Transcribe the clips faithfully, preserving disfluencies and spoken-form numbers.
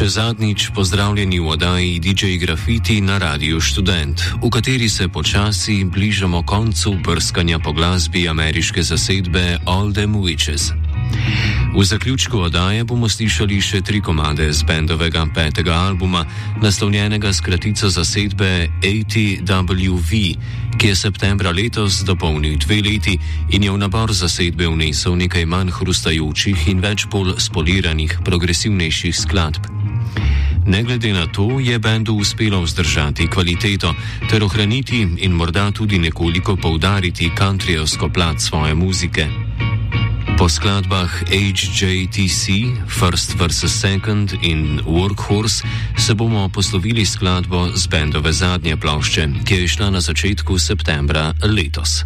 Še zadnjič pozdravljeni v oddaji D J Graffiti na Radiu Študent, v kateri se počasi bližamo koncu brskanja po glasbi ameriške zasedbe All Them Witches. V zaključku oddaje bomo slišali še tri komade z bendovega petega albuma, naslovljenega s kratico zasedbe osemdeset W V, ki je septembra letos dopolnil dve leti in je v nabor zasedbe vnesel nekaj manj hrustajočih in več bolj spoliranih, progresivnejših skladb. Ne glede na to je bendu uspelo vzdržati kvaliteto ter ohraniti in morda tudi nekoliko poudariti countryjevsko plat svoje muzike. Po skladbah H J T C, First versus. Second in Workhorse se bomo poslovili skladbo z bendove zadnje plošče, ki je išla na začetku septembra letos.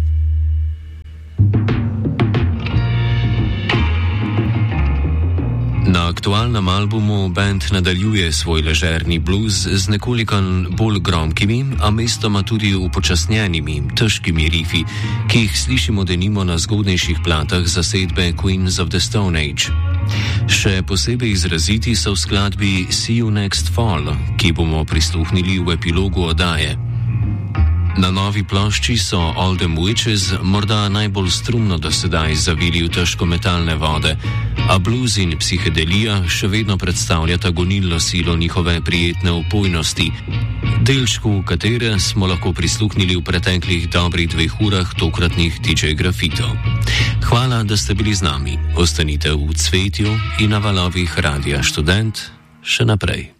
Na aktualnem albumu band nadaljuje svoj ležerni blues z nekoliko bolj gromkimi, a mestoma tudi upočasnjenimi, težkimi rifi, ki jih slišimo denimo na zgodnejših platah zasedbe Queens of the Stone Age. Še posebej izraziti so v skladbi See You Next Fall, ki bomo prisluhnili v epilogu oddaje. Na novi plošči so All Them Witches morda najbolj strumno do sedaj zavili v težko metalne vode, a blues in psihedelija še vedno predstavljata gonilno silo njihove prijetne opojnosti, delčku katere smo lahko prisluhnili v preteklih dobrih dveh urah tokratnih D J Grafitov. Hvala, da ste bili z nami. Ostanite v cvetju in na valovih Radia Študent še naprej.